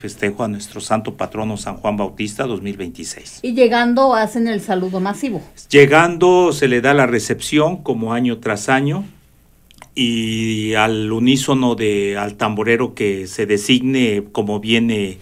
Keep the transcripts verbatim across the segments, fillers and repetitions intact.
Festejo a nuestro santo patrono San Juan Bautista dos mil veintiséis. Y llegando hacen el saludo masivo. Llegando se le da la recepción como año tras año y al unísono de al tamborero que se designe como viene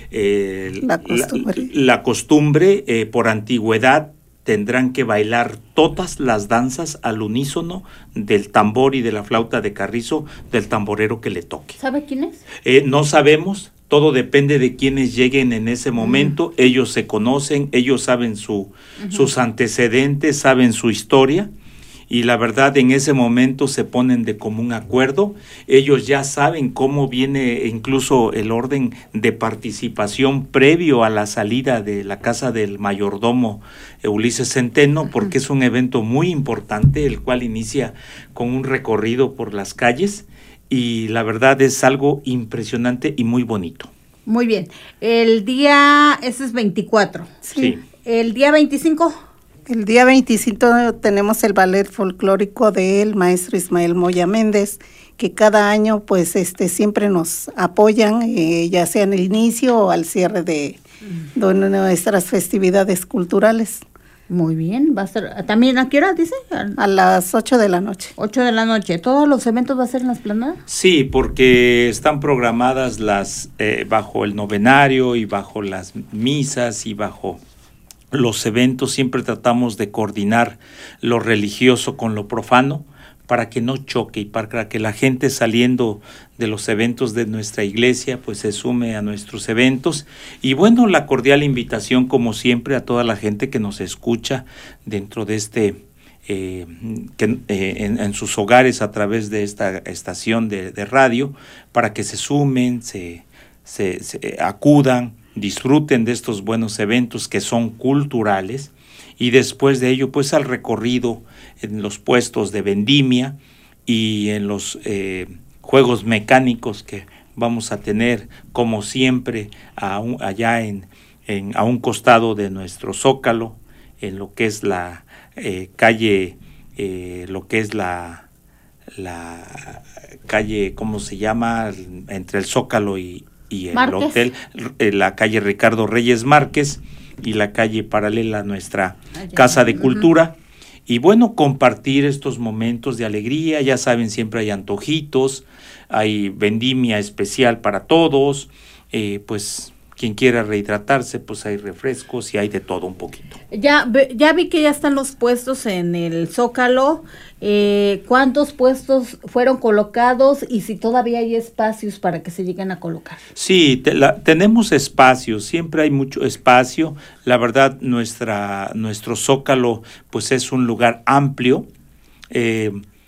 eh, la costumbre, la, la costumbre eh, por antigüedad tendrán que bailar todas las danzas al unísono del tambor y de la flauta de carrizo del tamborero que le toque. ¿Sabe quién es? Eh, no sabemos. Todo depende de quienes lleguen en ese momento. Uh-huh. Ellos se conocen, ellos saben su, uh-huh. sus antecedentes, saben su historia y la verdad en ese momento se ponen de común acuerdo. Ellos ya saben cómo viene incluso el orden de participación previo a la salida de la casa del mayordomo Ulises Centeno, uh-huh. porque es un evento muy importante, el cual inicia con un recorrido por las calles. Y la verdad es algo impresionante y muy bonito. Muy bien. El día, ese es veinticuatro. Sí. sí. El día veinticinco. El día veinticinco tenemos el ballet folclórico del maestro Ismael Moya Méndez, que cada año pues este siempre nos apoyan, eh, ya sea en el inicio o al cierre de, de nuestras festividades culturales. Muy bien, va a ser, ¿también a qué hora dice? A las ocho de la noche. ocho de la noche. ¿Todos los eventos va a ser en la explanada? Sí, porque están programadas las eh, bajo el novenario y bajo las misas y bajo los eventos. Siempre tratamos de coordinar lo religioso con lo profano para que no choque y para que la gente saliendo de los eventos de nuestra iglesia pues se sume a nuestros eventos. Y bueno, la cordial invitación como siempre a toda la gente que nos escucha dentro de este, eh, que, eh, en, en sus hogares a través de esta estación de, de radio, para que se sumen, se, se, se acudan, disfruten de estos buenos eventos que son culturales. Y después de ello, pues al recorrido en los puestos de vendimia y en los eh, juegos mecánicos que vamos a tener, como siempre, a un, allá en, en a un costado de nuestro Zócalo, en lo que es la eh, calle, eh, lo que es la, la calle, ¿cómo se llama? Entre el Zócalo y, y el Márquez. hotel, eh, la calle Ricardo Reyes Márquez, y la calle paralela a nuestra Allá. Casa de Cultura. Uh-huh. Y bueno, compartir estos momentos de alegría. Ya saben, siempre hay antojitos, hay vendimia especial para todos, eh, pues quien quiera rehidratarse, pues hay refrescos y hay de todo un poquito. Ya, ya vi que ya están los puestos en el Zócalo. Eh, ¿Cuántos puestos fueron colocados y si todavía hay espacios para que se lleguen a colocar? Sí, te, la, tenemos espacios, siempre hay mucho espacio. La verdad, nuestra nuestro Zócalo pues es un lugar amplio eh,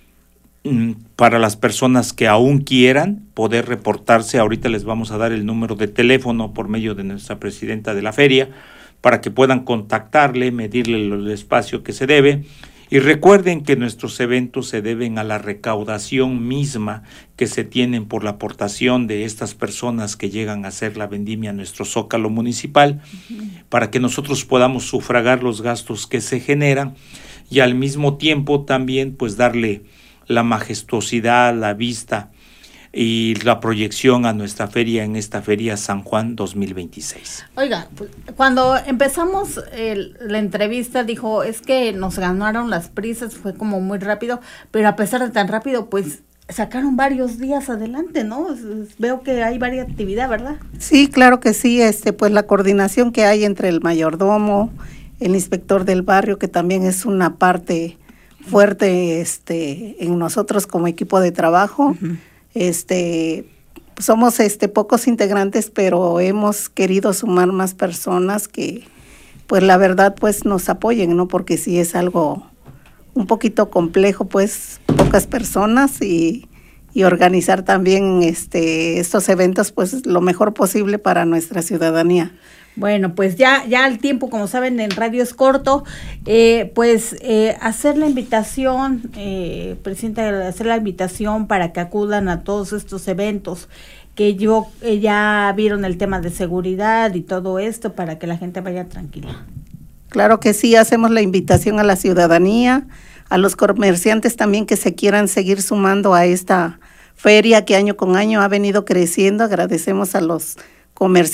para las personas que aún quieran poder reportarse. Ahorita les vamos a dar el número de teléfono por medio de nuestra presidenta de la feria para que puedan contactarle, medirle el espacio que se debe. Y recuerden que nuestros eventos se deben a la recaudación misma que se tienen por la aportación de estas personas que llegan a hacer la vendimia a nuestro Zócalo municipal, uh-huh. para que nosotros podamos sufragar los gastos que se generan y al mismo tiempo también pues darle la majestuosidad, la vista y la proyección a nuestra feria en esta Feria San Juan dos mil veintiséis. Oiga, pues, cuando empezamos el, la entrevista dijo, es que nos ganaron las prisas, fue como muy rápido, pero a pesar de tan rápido, pues sacaron varios días adelante, ¿no? Veo que hay varias actividad, ¿verdad? Sí, claro que sí, este, pues la coordinación que hay entre el mayordomo, el inspector del barrio, que también es una parte fuerte este, en nosotros como equipo de trabajo. Uh-huh. Este, somos este pocos integrantes, pero hemos querido sumar más personas que, pues la verdad, pues nos apoyen, ¿no? Porque sí es algo un poquito complejo, pues pocas personas y, y organizar también este estos eventos, pues lo mejor posible para nuestra ciudadanía. Bueno, pues ya ya el tiempo, como saben, en radio es corto, eh, pues eh, hacer la invitación, eh, Presidenta, hacer la invitación para que acudan a todos estos eventos, que yo eh, ya vieron el tema de seguridad y todo esto, para que la gente vaya tranquila. Claro que sí, hacemos la invitación a la ciudadanía, a los comerciantes también que se quieran seguir sumando a esta feria que año con año ha venido creciendo. Agradecemos a los comerciantes